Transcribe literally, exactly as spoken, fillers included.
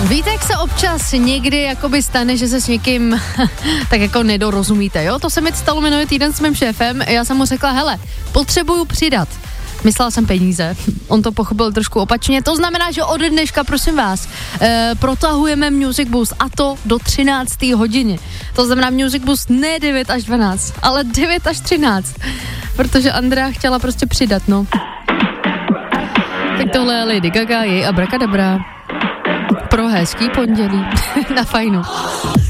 Víte, jak se občas někdy jakoby stane, že se s někým tak jako nedorozumíte, jo? To se mi stalo minulý týden s mým šéfem, já jsem mu řekla, hele, potřebuju přidat. Myslela jsem peníze, on to pochopil trošku opačně, to znamená, že od dneška, prosím vás, e, protahujeme Music Boost a to do třinácté hodiny. To znamená Music Boost ne devět až dvanáct, ale devět až třináct, protože Andrea chtěla prostě přidat, no. Tak tohle je Lady Gaga, jej Abracadabra. Pro hezký pondělí na Fajnu.